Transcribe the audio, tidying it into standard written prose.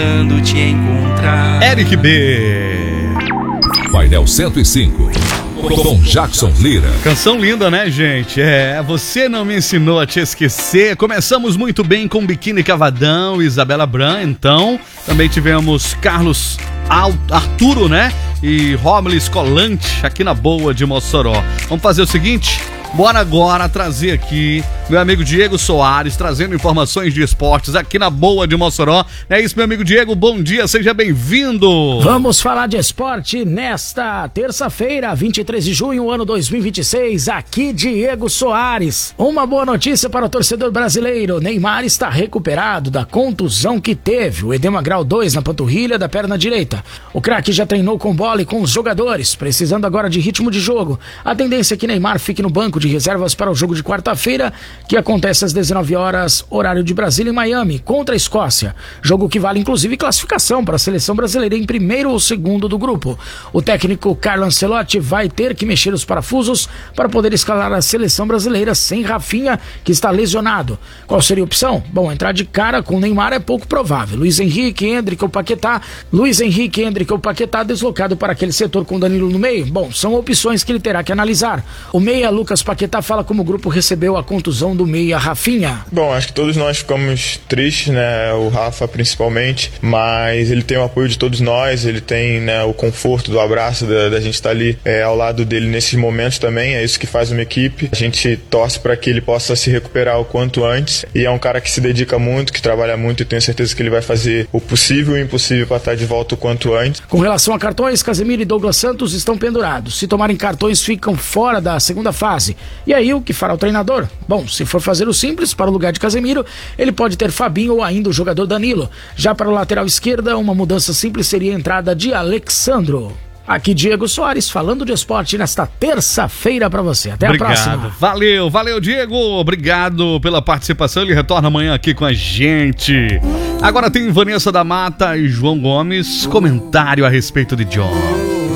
tentando te encontrar. Eric B. Painel 105, com Jackson Lira. Canção linda, né, gente? Você não me ensinou a te esquecer. Começamos muito bem com Biquíni Cavadão, Isabela Bran, então. Também tivemos Carlos Arturo, né? E Romulo Escolante, aqui na Boa de Mossoró. Vamos fazer o seguinte? Bora agora trazer aqui meu amigo Diego Soares, trazendo informações de esportes aqui na Boa de Mossoró. É isso, meu amigo Diego, bom dia, seja bem-vindo. Vamos falar de esporte nesta terça-feira, 23 de junho, ano 2026. Aqui, Diego Soares. Uma boa notícia para o torcedor brasileiro. Neymar está recuperado da contusão que teve, o edema grau 2 na panturrilha da perna direita. O craque já treinou com bola e com os jogadores, precisando agora de ritmo de jogo. A tendência é que Neymar fique no banco de reservas para o jogo de quarta-feira, que acontece às 19 horas, horário de Brasília, em Miami, contra a Escócia. Jogo que vale inclusive classificação para a seleção brasileira em primeiro ou segundo do grupo. O técnico Carlo Ancelotti vai ter que mexer os parafusos para poder escalar a seleção brasileira sem Rafinha, que está lesionado. Qual seria a opção? Bom, entrar de cara com Neymar é pouco provável. Luiz Henrique, Endrick ou Paquetá deslocado para aquele setor com Danilo no meio? Bom, são opções que ele terá que analisar. O meia Lucas Paquetá fala como o grupo recebeu a contusão do meia Rafinha. Bom, acho que todos nós ficamos tristes, né? O Rafa principalmente, mas ele tem o apoio de todos nós, ele tem, né, o conforto do abraço, da gente estar ali ao lado dele nesses momentos também. É isso que faz uma equipe. A gente torce para que ele possa se recuperar o quanto antes, e é um cara que se dedica muito, que trabalha muito, e tenho certeza que ele vai fazer o possível e o impossível para estar de volta o quanto antes. Com relação a cartões, Casemiro e Douglas Santos estão pendurados. Se tomarem cartões, ficam fora da segunda fase. E aí, o que fará o treinador? Bom, se for fazer o simples, para o lugar de Casemiro, ele pode ter Fabinho ou ainda o jogador Danilo. Já para o lateral esquerda, uma mudança simples seria a entrada de Alexandro. Aqui Diego Soares falando de esporte nesta terça-feira para você. Até a próxima. Valeu Diego, obrigado pela participação. Ele retorna amanhã aqui com a gente. Agora tem Vanessa da Mata e João Gomes, comentário a respeito de John.